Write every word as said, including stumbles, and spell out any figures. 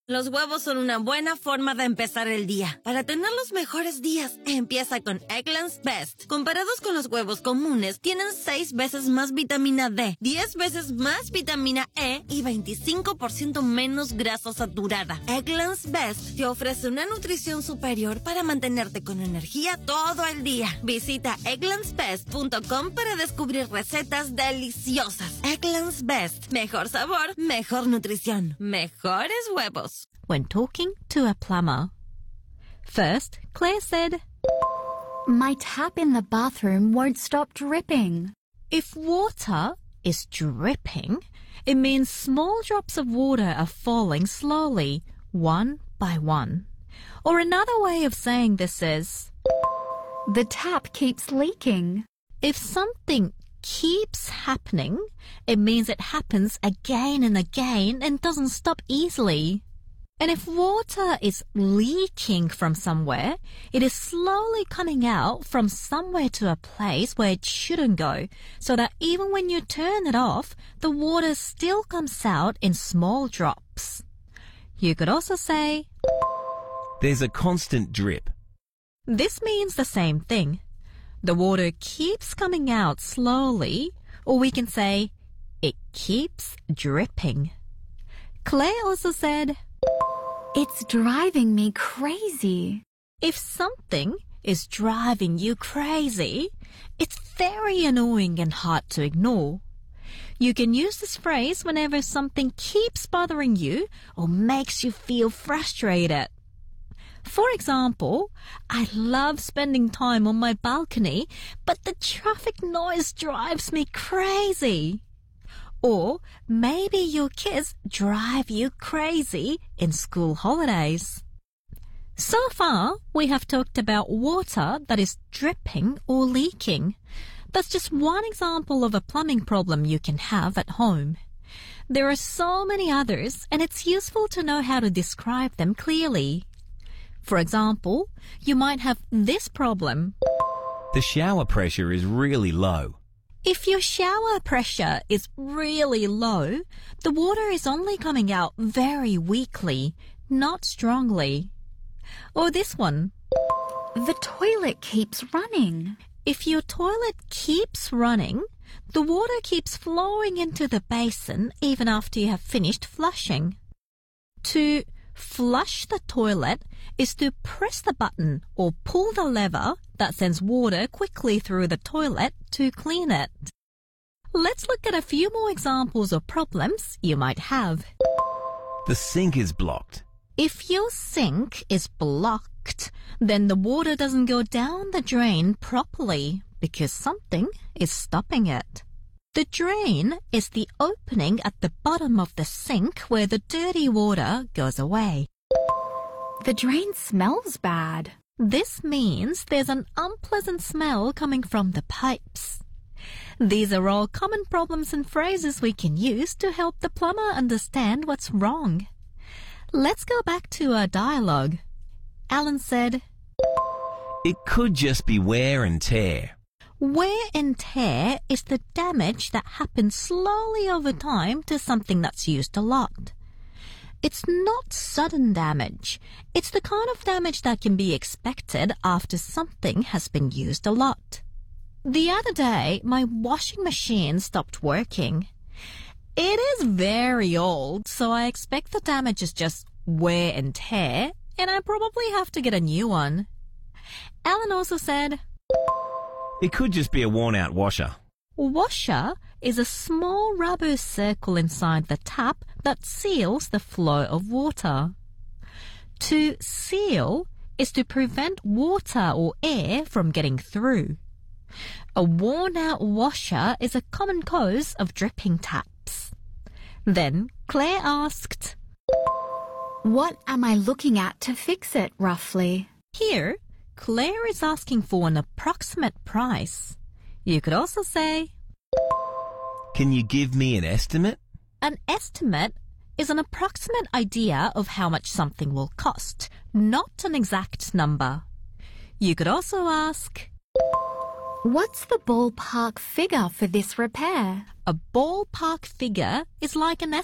Los huevos son una buena forma de empezar el día. Para tener los mejores días, empieza con Eggland's Best. Comparados con los huevos comunes, tienen seis veces más vitamina D, diez veces más vitamina E y veinticinco por ciento menos grasa saturada. Eggland's Best te ofrece una nutrición superior para mantenerte con energía todo el día. Visita egglands best punto com para descubrir recetas deliciosas. Eggland's Best. Mejor sabor, mejor nutrición, mejores huevos. When talking to a plumber. First, Claire said, "My tap in the bathroom won't stop dripping." If water is dripping, it means small drops of water are falling slowly, one by one. Or another way of saying this is, "The tap keeps leaking." if something keeps happening, it means it happens again and again and doesn't stop easily. And if water is leaking from somewhere, it is slowly coming out from somewhere to a place where it shouldn't go, so that even when you turn it off, the water still comes out in small drops. You could also say, there's a constant drip. This means the same thing. The water keeps coming out slowly, or we can say, it keeps dripping. Claire also said, "It's driving me crazy." if something is driving you crazy, it's very annoying and hard to ignore. You can use this phrase whenever something keeps bothering you or makes you feel frustrated. For example, I love spending time on my balcony, but the traffic noise drives me crazy. Or maybe your kids drive you crazy in school holidays. So far, we have talked about water that is dripping or leaking. That's just one example of a plumbing problem you can have at home. There are so many others, and it's useful to know how to describe them clearly. For example, you might have this problem. The shower pressure is really low. If your shower pressure is really low, the water is only coming out very weakly, not strongly. Or this one. The toilet keeps running. If your toilet keeps running, the water keeps flowing into the basin even after you have finished flushing. To flush the toilet is to press the button or pull the lever that sends water quickly through the toilet to clean it. Let's look at a few more examples of problems you might have. The sink is blocked. If your sink is blocked, then the water doesn't go down the drain properly because something is stopping it. The drain is the opening at the bottom of the sink where the dirty water goes away. The drain smells bad. This means there's an unpleasant smell coming from the pipes. These are all common problems and phrases we can use to help the plumber understand what's wrong. Let's go back to our dialogue. Alan said, It could just be wear and tear. Wear and tear is the damage that happens slowly over time to something that's used a lot. It's not sudden damage. It's the kind of damage that can be expected after something has been used a lot. The other day, my washing machine stopped working. It is very old, so I expect the damage is just wear and tear, and I probably have to get a new one. Alan also said, It could just be a worn-out washer. Washer is a small rubber circle inside the tap that seals the flow of water. To seal is to prevent water or air from getting through. A worn-out washer is a common cause of dripping taps. Then Claire asked, What am I looking at to fix it, roughly? Here, Claire is asking for an approximate price. You could also say, Can you give me an estimate? An estimate is an approximate idea of how much something will cost, not an exact number. You could also ask, What's the ballpark figure for this repair? A ballpark figure is like an